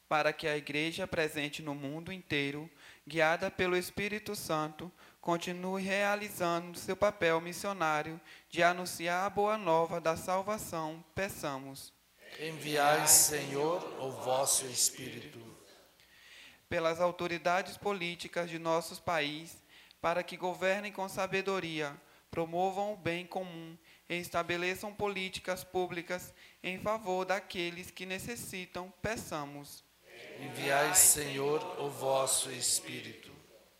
para que a Igreja presente no mundo inteiro, guiada pelo Espírito Santo, continue realizando seu papel missionário de anunciar a boa nova da salvação, peçamos. Enviai, Senhor, o vosso Espírito. Pelas autoridades políticas de nossos países, para que governem com sabedoria, promovam o bem comum e estabeleçam políticas públicas em favor daqueles que necessitam, peçamos. Enviai, Senhor, o vosso Espírito.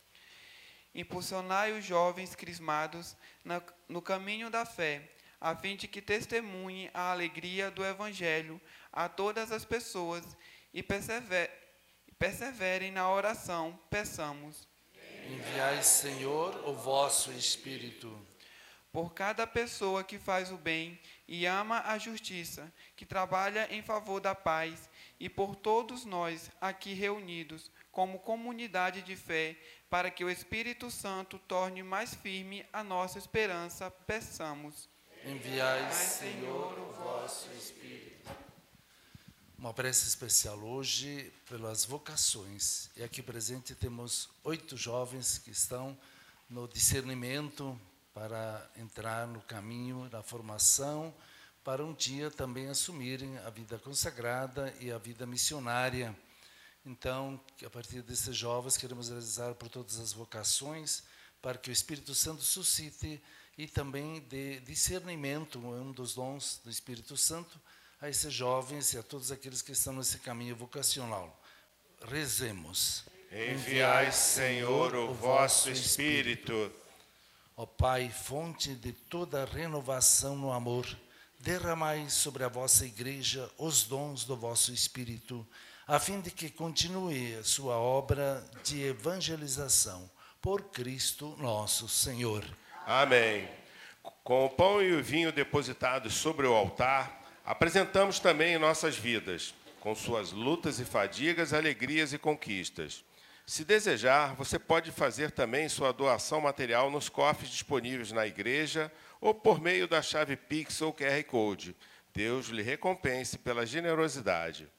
Impulsionai os jovens crismados no caminho da fé, a fim de que testemunhem a alegria do Evangelho a todas as pessoas e perseverem na oração, peçamos. Enviai, Senhor, o vosso Espírito. Por cada pessoa que faz o bem e ama a justiça, que trabalha em favor da paz, e por todos nós aqui reunidos, como comunidade de fé, para que o Espírito Santo torne mais firme a nossa esperança, peçamos. Enviai, Senhor, o vosso Espírito. Uma prece especial hoje pelas vocações. E aqui presente temos 8 jovens que estão no discernimento para entrar no caminho da formação, para um dia também assumirem a vida consagrada e a vida missionária. Então, a partir desses jovens, queremos realizar por todas as vocações, para que o Espírito Santo suscite e também dê discernimento, um dos dons do Espírito Santo, a esses jovens e a todos aqueles que estão nesse caminho vocacional. Rezemos. Enviai, Senhor, o vosso Espírito. Ó Pai, fonte de toda renovação no amor, derramai sobre a vossa Igreja os dons do vosso Espírito, a fim de que continue a sua obra de evangelização, por Cristo nosso Senhor. Amém. Com o pão e o vinho depositados sobre o altar, apresentamos também nossas vidas, com suas lutas e fadigas, alegrias e conquistas. Se desejar, você pode fazer também sua doação material nos cofres disponíveis na igreja ou por meio da chave Pix ou QR Code. Deus lhe recompense pela generosidade.